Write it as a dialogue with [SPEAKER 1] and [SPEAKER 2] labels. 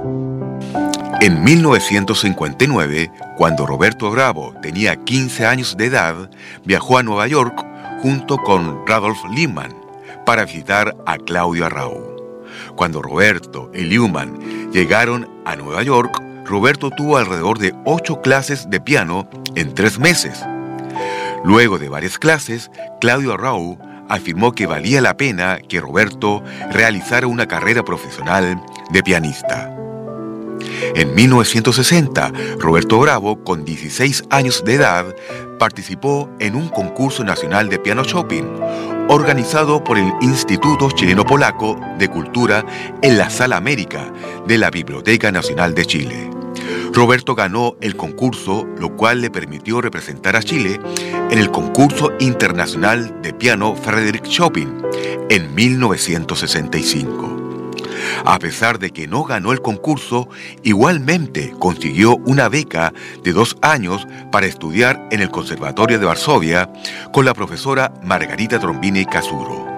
[SPEAKER 1] En 1959, cuando Roberto Bravo tenía 15 años de edad, viajó a Nueva York junto con Rudolf Liebmann para visitar a Claudio Arrau. Cuando Roberto y Liebmann llegaron a Nueva York, Roberto tuvo alrededor de 8 clases de piano en 3 meses. Luego de varias clases, Claudio Arrau afirmó que valía la pena que Roberto realizara una carrera profesional de pianista. En 1960, Roberto Bravo, con 16 años de edad, participó en un concurso nacional de piano Chopin, organizado por el Instituto Chileno-Polaco de Cultura en la Sala América de la Biblioteca Nacional de Chile. Roberto ganó el concurso, lo cual le permitió representar a Chile en el concurso internacional de piano Frédéric Chopin en 1965. A pesar de que no ganó el concurso, igualmente consiguió una beca de 2 años para estudiar en el Conservatorio de Varsovia con la profesora Margarita Trombini Casuro.